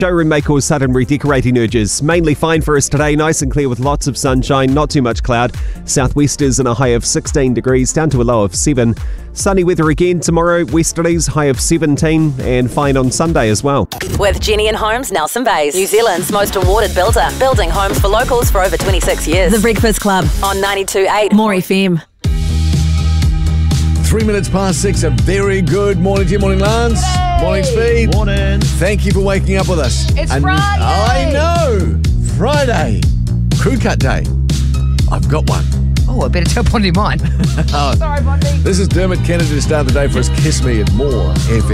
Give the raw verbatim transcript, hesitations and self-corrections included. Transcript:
Showroom may cause sudden redecorating urges. Mainly fine for us today, nice and clear with lots of sunshine, not too much cloud. Southwesters in a high of sixteen degrees, down to a low of seven. Sunny weather again tomorrow, westerlies high of seventeen, and fine on Sunday as well. With Jenny and Homes, Nelson Bays, New Zealand's most awarded builder, building homes for locals for over twenty-six years. The Breakfast Club On ninety-two point eight More F M. Three minutes past six, a very good morning to you, morning Lance. Morning Speed. Morning. Thank you for waking up with us. It's And Friday. I know. Friday. Crew cut day. I've got one. Oh, I better tell Bondi mine. Oh, Sorry, Bondi. this is Dermot Kennedy to start the day for us. Kiss Me at More F M.